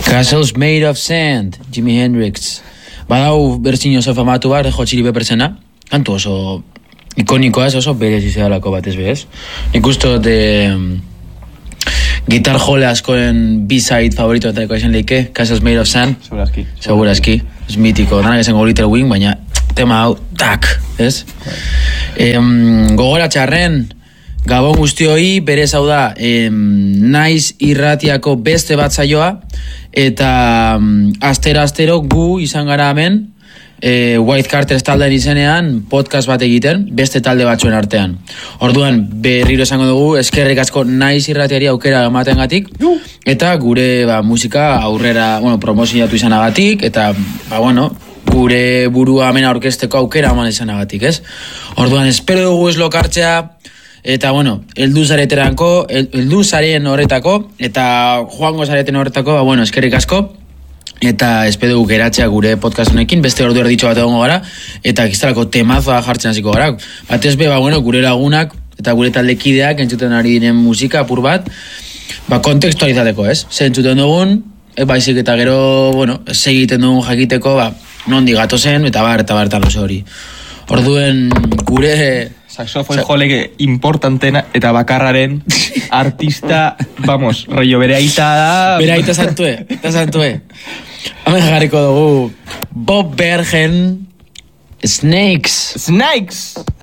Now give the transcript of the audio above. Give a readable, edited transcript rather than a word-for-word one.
Castles Made of Sand, Jimi Hendrix. Badau berzin oso famatu bat, Hot Chili Peppersena. Kantu oso ikonikoa, oso berez izadalako batez bez. Nik uste gitar jole askoen B-side favorito eta izan leike, Castles Made of Sand. Segurazki. Es mitiko, danak esango Little Wing, baina tema hau, tak, ez? Gogoratxarren, Gabon guztioi, berez hau da, naiz irratiako beste bat zaioa, eta astero gu izan gara hemen, White Carters taldean izenean podcast bat egiten, beste talde batzuen artean. Orduan, berriro esango dugu, eskerrik asko naiz irratiari aukera ematengatik, eta gure musika aurrera, promozionatu izanagatik, eta, gure burua hemen aurkezteko aukera eman izanagatik, ez? Orduan, espero dugu ez lokartzea, eta, heldu zaren horretako, eta joango zareten horretako, eskerrik asko, eta espero dugu geratzea gure podcast honekin, beste ordu erditxo bat egongo gara, eta kistalako temazoa jartzen hasiko gara. Batez be, gure lagunak, eta gure taldekideak entzuten ari diren musika apur bat, kontekstualizateko, ez? Ze entzuten dugun, baizik eta gero, segiten dugun jakiteko, nondi gatozen, eta bar hori. Orduen, gure... Saxofoi joleke importantena eta bakarraren artista, rollo bere aita da... Bere aita santue. Hemen jarriko dugu Bob Bergen, Snakes.